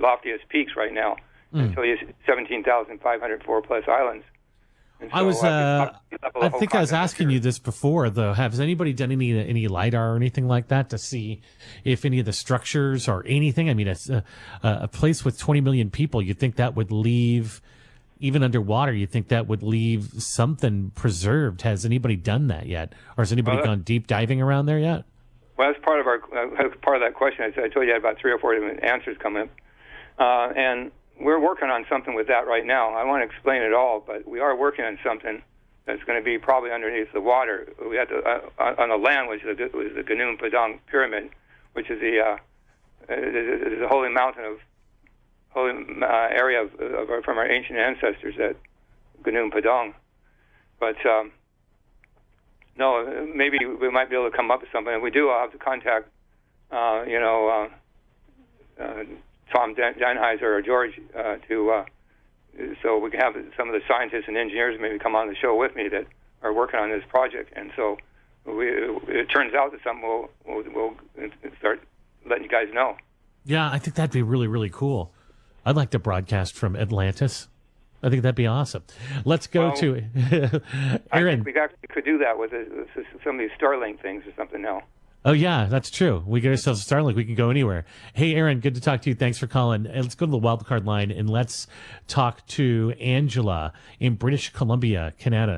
loftiest peaks right now until you 17,504 plus islands. And so, I think I was asking you this before, though. Has anybody done any LiDAR or anything like that to see if any of the structures or anything? I mean, a place with 20 million people, you'd think that would leave, even underwater, you'd think that would leave something preserved. Has anybody done that yet? Or has anybody gone deep diving around there yet? Well, that's part of that question. I told you I had about 3 or 4 different answers coming up. And we're working on something with that right now. I won't explain it all, but we are working on something that's going to be probably underneath the water. We had on the land, which was the Gunung Padang Pyramid, which is the holy mountain holy area from our ancient ancestors at Gunung Padang. But no, maybe we might be able to come up with something. If we do, I'll have to contact, Tom Denheiser or George so we can have some of the scientists and engineers maybe come on the show with me that are working on this project. And so it turns out that something we'll start letting you guys know. Yeah, I think that'd be really, really cool. I'd like to broadcast from Atlantis. I think that'd be awesome. Let's go to Aaron. I think we actually could do that with some of these Starlink things or something now. Oh, yeah, that's true. We get ourselves a Starlink. We can go anywhere. Hey, Aaron, good to talk to you. Thanks for calling. And let's go to the wildcard line, and let's talk to Angela in British Columbia, Canada.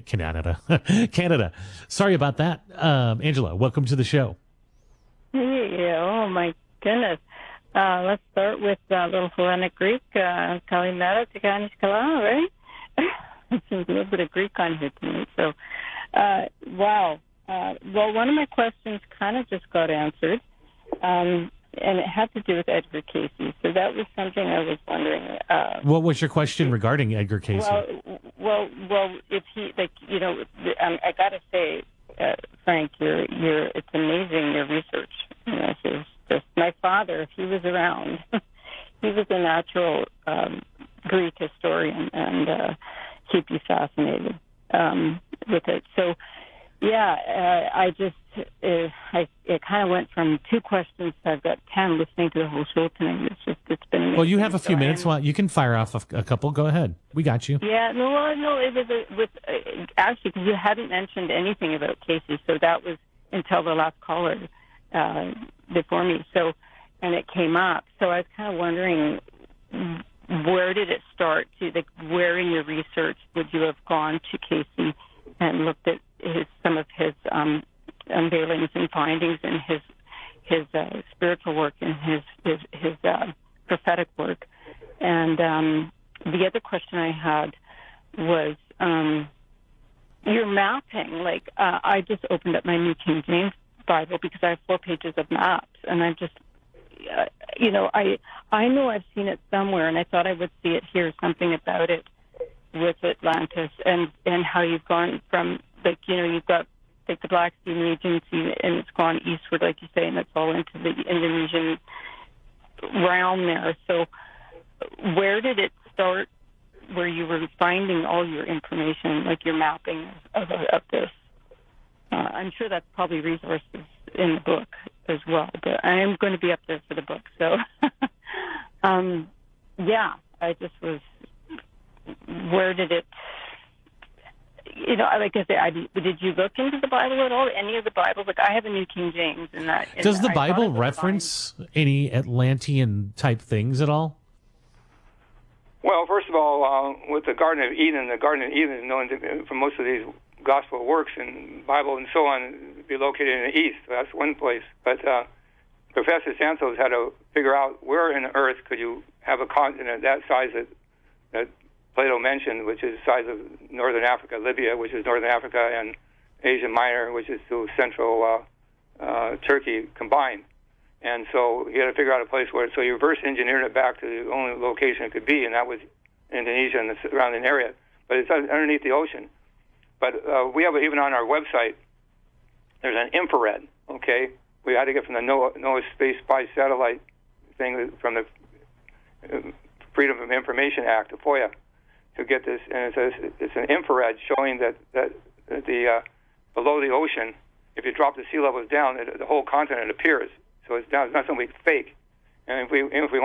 Canada. Sorry about that. Angela, welcome to the show. Hey, oh, my goodness. Let's start with little Hellenic Greek, Kalimera, Tikanis Kala, right? There's a little bit of Greek on here tonight. So, wow. Well, one of my questions kind of just got answered, and it had to do with Edgar Casey. So that was something I was wondering. What was your question regarding Edgar Casey? Well, if he, I got to say, Frank, it's amazing, your research. It's just my father, if he was around, he was a natural Greek historian, and he'd be fascinated with it. So, yeah, it kind of went from 2 questions to I've got 10 listening to the whole show tonight. It's been amazing. Well, you have a few minutes. Well, you can fire off a couple. Go ahead. We got you. Yeah, no, it was actually, because you hadn't mentioned anything about Casey, so that was until the last caller before me. So, and it came up. So I was kind of wondering, where did it start? Where in your research would you have gone to Casey and looked at some of his unveilings and findings and his spiritual work and his prophetic work? And the other question I had was your mapping. Like I just opened up my New King James Bible because I have 4 pages of maps, and I'm just I know I've seen it somewhere, and I thought I would see it here, something about it with Atlantis and how you've gone from, you've got the Black Sea region, and it's gone eastward, like you say, and it's all into the Indonesian realm there. So where did it start where you were finding all your information, like your mapping of this? I'm sure that's probably resources in the book as well, but I am going to be up there for the book. So, I just was, where did it, like I said, did you look into the Bible at all? Any of the Bible? Like I have a New King James. Does the Bible reference any Atlantean type things at all? Well, first of all, with the Garden of Eden is known for most of these gospel works and Bible and so on be located in the east. That's one place. But Professor Santos had to figure out where in the earth could you have a continent that size that Plato mentioned, which is the size of northern Africa, Libya, which is northern Africa, and Asia Minor, which is to central Turkey combined. And so he had to figure out a place where, so he reverse engineered it back to the only location it could be, and that was Indonesia and the surrounding area. But it's underneath the ocean. But we have, even on our website, there's an infrared, okay? We had to get from the NOAA Space Spy Satellite thing from the Freedom of Information Act, the FOIA, to get this. And it says it's an infrared showing that the below the ocean, if you drop the sea levels down, the whole continent appears. So it's not something fake. And if we